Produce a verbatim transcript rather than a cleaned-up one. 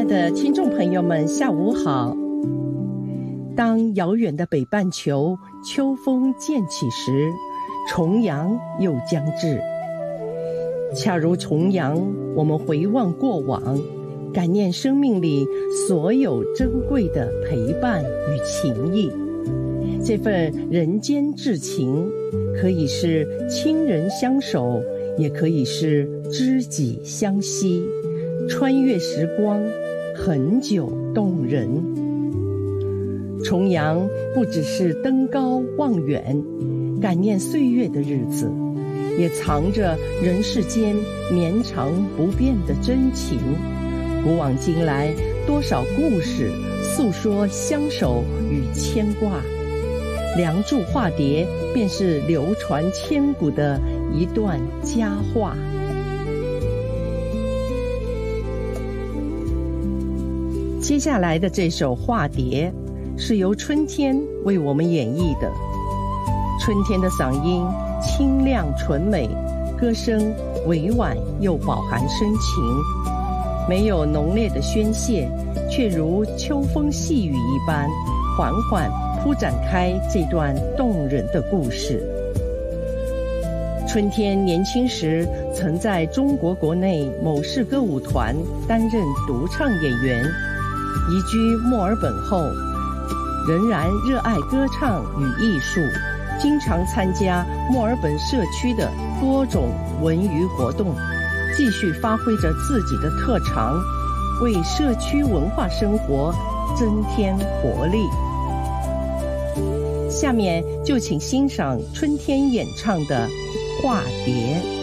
爱的听众朋友们，下午好。当遥远的北半球秋风渐起时，重阳又将至。恰如重阳，我们回望过往，感念生命里所有珍贵的陪伴与情谊。这份人间至情，可以是亲人相守，也可以是知己相惜，穿越时光，很久动人。重阳不只是登高望远，感念岁月的日子，也藏着人世间绵长不变的真情。古往今来，多少故事诉说相守与牵挂。梁祝化蝶便是流传千古的一段佳话。接下来的这首《化蝶》是由春天为我们演绎的。春天的嗓音清亮纯美，歌声委婉又饱含深情，没有浓烈的宣泄，却如秋风细雨一般，缓缓铺展开这段动人的故事。春天年轻时曾在中国国内某市歌舞团担任独唱演员，移居墨尔本后，仍然热爱歌唱与艺术，经常参加墨尔本社区的多种文娱活动，继续发挥着自己的特长，为社区文化生活增添活力。下面就请欣赏春天演唱的《化蝶》。